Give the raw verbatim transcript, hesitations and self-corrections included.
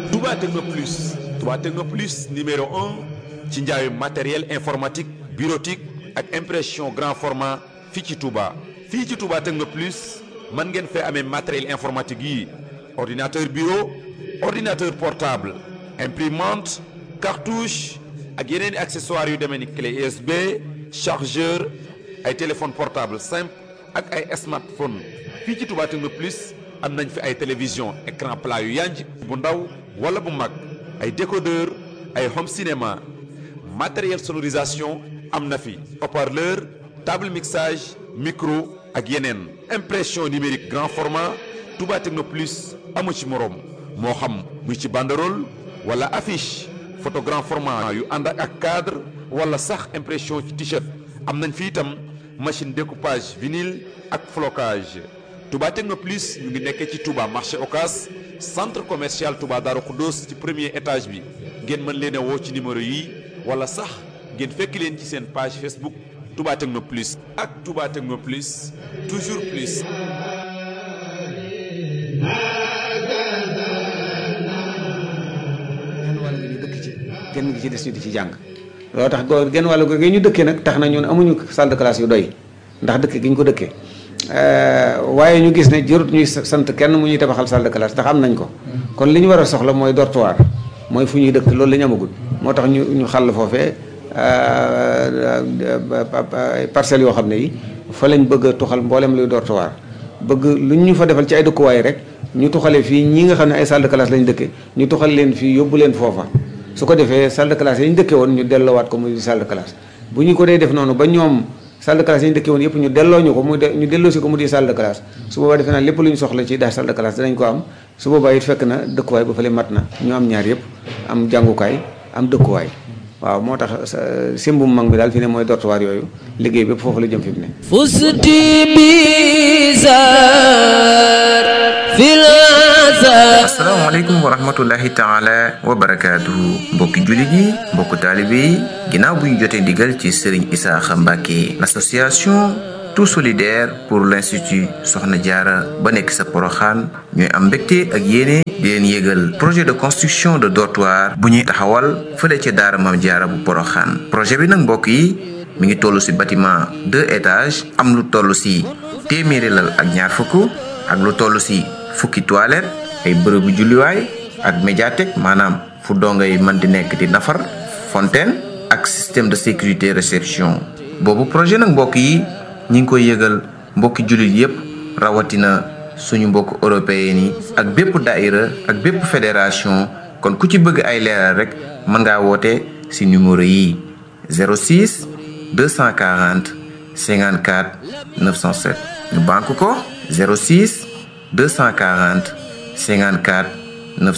Touba Techno Plus Touba Techno Plus numéro un ci njaayu matériel informatique bureautique ak impression grand format fii ci Touba. fii ci Touba Techno Plus mën ngeen fee amee matériel informatique yi ordinateur bureau ordinateur portable imprimante cartouche ak yeneen i accessoires yu demee ni clé U S B chargeur ay téléphone portable simple ak ay smartphone fii ci Touba Techno Plus am nañ fi ay télévision écran plat yu yanj bu ndaw wala bu mag ay décodeur ay home cinéma matériel sonorisation am na fi haut-parleur table mixage micro ak yeneen impression numérique grand format Touba Techno Plus amu ci moroom moo xam muy ci banderole wala affiche photo grand format yu ànd ak cadre wala sax impression ci t-shirt am nañ fi itam machine découpage vinyle ak flocage Touba Techno Plus ñu ngi nekkee ci Touba marché Ocass centre commercial Touba Darou Khoudoss ci premier étage bi ngeen mën leen a woo ci numéro yi wala sax ngeen fekk leen ci seen page Facebook Touba Techno Plus ak Touba Techno Plus toujours plus. genn wàll gi ñu dëkk ci genn gi ci des ñu di ci jàng loolu tax goo genn wàll gi ñu dëkkee nag tax na ñun amuñu salle de classe yu doy ndax dëkk gi ñu ko dëkkee waaye ñu gis ne jërut ñuy sant kenn mu ñuy tabaxal salle de classe ndax am nañ ko kon li ñu war a soxla mooy dortoir mooy fu ñuy dëkk loolu la ñu amagul moo tax ñu ñu xàll foofee parcelles yoo xam ne yi fa lañ bëgg a tuxal mboolem luy dortoir bëgg lu ñu fa defal ci ay dëkkuwaay rek ñu tuxale fii ñi nga xam ne ay salle de classe lañ dëkke ñu tuxal leen fii yóbbu leen foofa su ko defee salle de classe yi ñu dëkke woon ñu delloowaat ko muy salle de classe bu ñu ko dee def noonu ba ñoom salle de classe yi ñu dëkke woon yëpp ñu delloo ñu ko muy ñu delloo si ko mu di salle de classe su boobaa defe naa lépp lu ñu soxla ci daa salle de classe danañ ko am su boobaa it fekk na dëkkuwaay ba fële mat na ñu am ñaar yëpp am jàngukaay am dëkkuwaay waaw moo tax simbum mag mi daal fi ne mooy dortoir yooyu liggéey bépp foofu la jëm fi mu ne fusti bizar fil asalaamaaleykum wa rahmatullahi taala wa barakaatuhu mbokki jullit yi mbokku taalibe yi ginnaaw bu ñu jotee ndigal ci Serigne Isaaxa Mbàkke l'association tout solidaire pour l'institut Soxna Jaara ba nekk sa Poroxaan ñooy am mbégte ak yéene di leen yégal projet de construction de dortoir bu ñuy taxawal fële ca daara Maam Jaara bu Poroxaan projet bi nag mbokk yi mi ngi toll ci bâtiment deux étages am lu toll ci téeméeri lal ak ñaar fukk ak lu toll ci fukki toilette ay bërëbu julliwaay ak médiathèque maanaam fu dongay mën di nekk di nafar fontaine ak système de sécurité réception boobu projet nag mbokk yi ñi ngi koy yëgal mbokki jullit yépp rawatina suñu mbokk européen yi ak bépp daïra ak bépp fédération kon ku ci bëgg ay leeral rek mën ngaa woote ci numéro yi zéro six deux cent quarante cinquante-quatre neuf cent sept ñu banque ko zéro six deux cent quarante cinquante-quatre